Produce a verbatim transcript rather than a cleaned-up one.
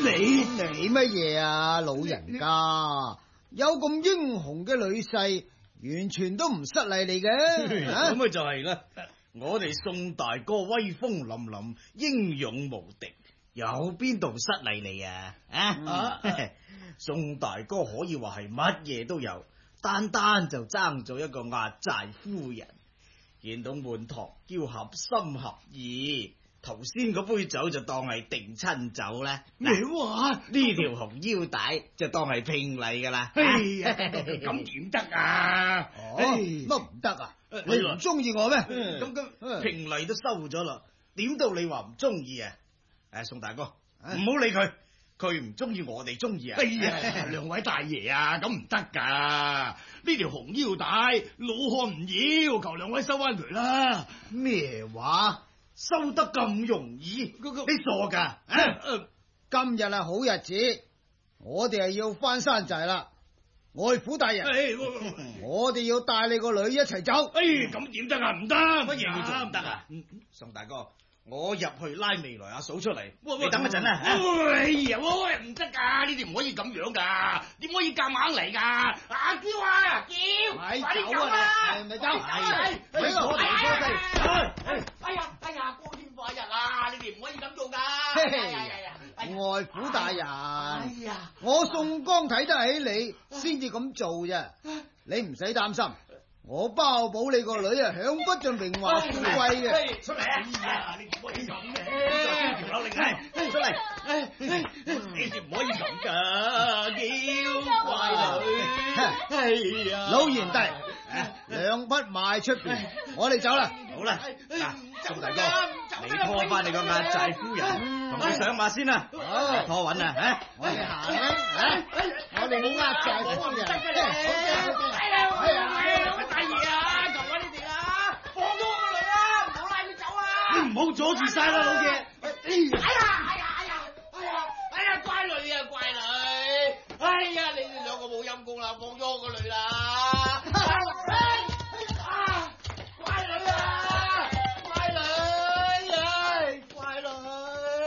你你乜嘢啊，老人家？有咁英雄嘅女婿，完全都唔失禮你嘅。 咁咪就係啦，我哋宋大哥威風凛凛，英勇無敵，有邊度失禮你啊？啊！嗯、宋大哥可以話係乜嘢都有，單單就爭咗一個壓寨夫人。見到滿堂嬌合心合意，頭先嗰杯酒就當係定親酒咧。 咩話？ 呢條紅腰帶就當係聘禮噶啦。 哎呀，咁點得啊？ 乜唔得啊？你唔中意我咩？ 咁咁聘禮都收咗啦，點到你話唔中意啊？誒，宋大哥，唔好理佢，佢唔中意我哋中意啊！ 哎呀，兩位大爺啊，咁唔得噶！呢條紅腰帶老漢唔要，求兩位收翻佢啦。 咩話？ 收得咁容易？ 嗰個你傻噶？啊啊今日係好日子，我哋係要翻山寨啦！外父大人， 哎、 我哋要帶你個女一齊走。 哎，咁點得啊？唔得，乜乜嘢叫做唔得啊？宋大哥，我入去拉未來阿嫂出嚟，你等一陣啦。 哎呀，喂，唔得噶，你哋唔可以咁樣噶，點可以夾硬嚟噶？阿嬌啊，嬌， 咪快啲走啊！ 啊！ 咪走！ 哎咪我哋初四。 哎呀，哎呀，光天化日啊，你哋唔可以咁做噶。 外父大人， 哎呀， 我宋江睇得起你，先至咁做啫。你唔使擔心，我包保你個女啊，享不盡榮華富貴嘅。 出嚟啊！哎呀，你唔可以咁嘅，條樓令係出嚟。你哋唔可以咁噶，嬌乖女。哎呀， 老賢弟，兩匹賣出邊，我哋走啦。 好啦，嗱，宋大哥，你拖翻你個壓寨夫人，同佢上馬先啦。 好， 拖穩啊！吓， 我哋行啦，吓，我哋冇壓寨夫人。 哎呀，大爺啊，求下你哋啦，放咗我個女啦，唔好拉佢走啊！ 你唔好阻住晒啦，老爺。